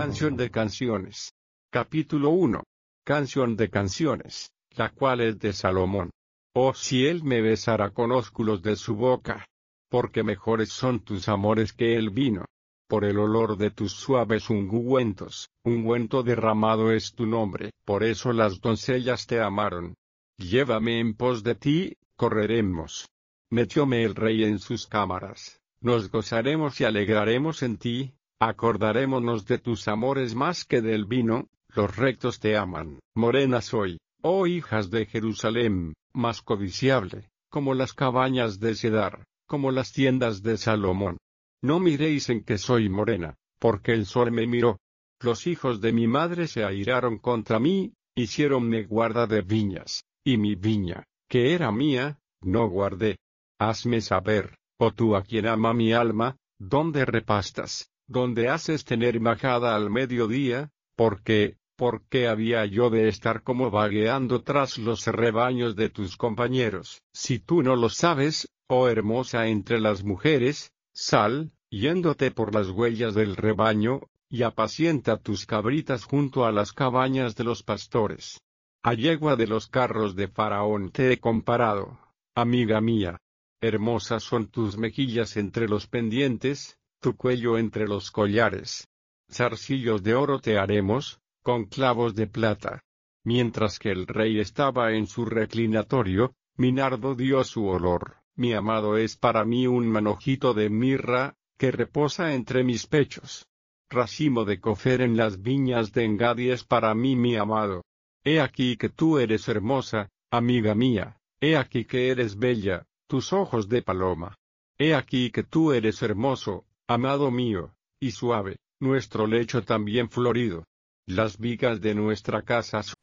Canción de canciones. Capítulo 1. Canción de canciones, la cual es de Salomón. Oh, si él me besara con ósculos de su boca, porque mejores son tus amores que el vino. Por el olor de tus suaves ungüento derramado es tu nombre, por eso las doncellas te amaron. Llévame en pos de ti, correremos. Metióme el rey en sus cámaras, nos gozaremos y alegraremos en ti, acordarémonos de tus amores más que del vino, los rectos te aman. Morena soy, oh hijas de Jerusalén, más codiciable, como las cabañas de Cedar, como las tiendas de Salomón. No miréis en que soy morena, porque el sol me miró. Los hijos de mi madre se airaron contra mí, hiciéronme guarda de viñas, y mi viña, que era mía, no guardé. Hazme saber, oh tú a quien ama mi alma, dónde repastas, dónde haces tener majada al mediodía, ¿por qué había yo de estar como vagueando tras los rebaños de tus compañeros? Si tú no lo sabes, oh hermosa entre las mujeres, sal, yéndote por las huellas del rebaño, y apacienta tus cabritas junto a las cabañas de los pastores. A yegua de los carros de Faraón te he comparado, amiga mía. Hermosas son tus mejillas entre los pendientes, tu cuello entre los collares. Zarcillos de oro te haremos, con clavos de plata. Mientras que el rey estaba en su reclinatorio, mi nardo dio su olor. Mi amado es para mí un manojito de mirra, que reposa entre mis pechos. Racimo de cofer en las viñas de Engadi es para mí mi amado. He aquí que tú eres hermosa, amiga mía, he aquí que eres bella, tus ojos de paloma. He aquí que tú eres hermoso, amado mío, y suave, nuestro lecho también florido. Las vigas de nuestra casa